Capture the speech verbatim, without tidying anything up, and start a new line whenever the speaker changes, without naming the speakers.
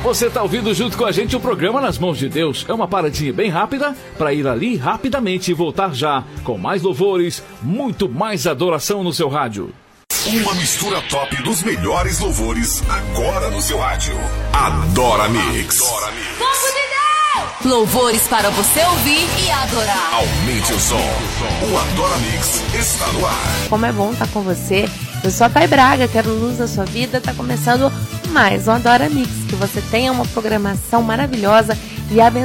Você está ouvindo junto com a gente o programa Nas Mãos de Deus. É uma paradinha bem rápida para ir ali rapidamente e voltar já com mais louvores, muito mais adoração no seu rádio.
Uma mistura top dos melhores louvores agora no seu rádio. Adora Mix. Adora Mix.
Povo de Deus! Louvores para você ouvir e adorar.
Aumente o som. O Adora Mix está no ar.
Como é bom estar com você. Eu sou a Thay Braga, quero luz na sua vida. Está começando mais um Adora Mix. Que você tenha uma programação maravilhosa e abençoada.